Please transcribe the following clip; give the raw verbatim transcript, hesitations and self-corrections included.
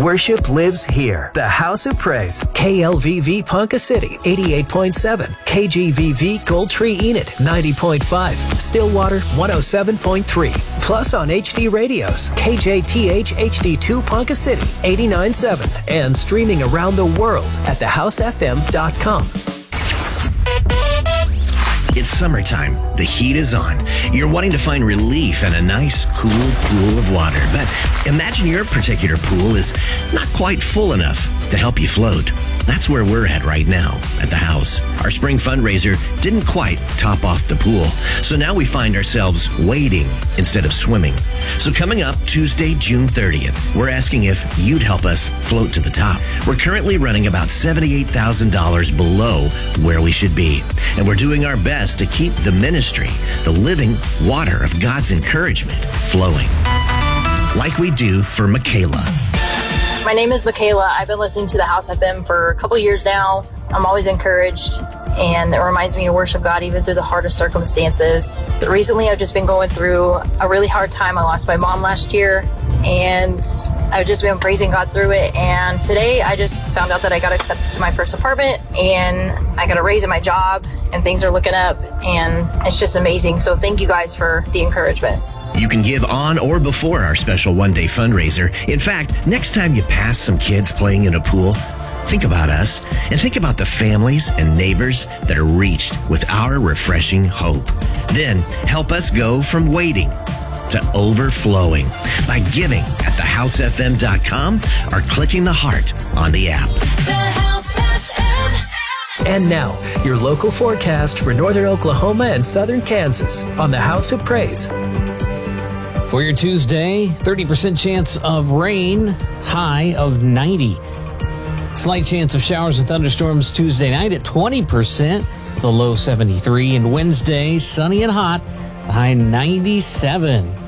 Worship lives here. The House of Praise. K L V V Ponca City, eighty-eight point seven. K G V V Gold Tree Enid, ninety point five. Stillwater, one oh seven point three. Plus on H D radios, K J T H H D two Ponca City, eighty-nine point seven. And streaming around the world at the house f m dot com. It's summertime. The heat is on. You're wanting to find relief in a nice, cool pool of water. But imagine your particular pool is not quite full enough to help you float. That's where we're at right now at the house. Our spring fundraiser didn't quite top off the pool. So now we find ourselves wading instead of swimming. So coming up Tuesday, June thirtieth, we're asking if you'd help us float to the top. We're currently running about seventy-eight thousand dollars below where we should be. And we're doing our best to keep the ministry, the living water of God's encouragement, flowing. Like we do for Michaela. My name is Michaela. I've been listening to the House F M for a couple years now. I'm always encouraged, and it reminds me to worship God even through the hardest circumstances. But recently, I've just been going through a really hard time. I lost my mom last year, and I've just been praising God through it. And today, I just found out that I got accepted to my first apartment, and I got a raise in my job, and things are looking up, and it's just amazing. So thank you guys for the encouragement. You can give on or before our special one-day fundraiser. In fact, next time you pass some kids playing in a pool, think about us and think about the families and neighbors that are reached with our refreshing hope. Then help us go from waiting to overflowing by giving at the house f m dot com or clicking the heart on the app. The House F M. And now, your local forecast for northern Oklahoma and southern Kansas on the House of Praise. For your Tuesday, thirty percent chance of rain, high of ninety. Slight chance of showers and thunderstorms Tuesday night at twenty percent, the low seventy-three. And Wednesday, sunny and hot, high ninety-seven.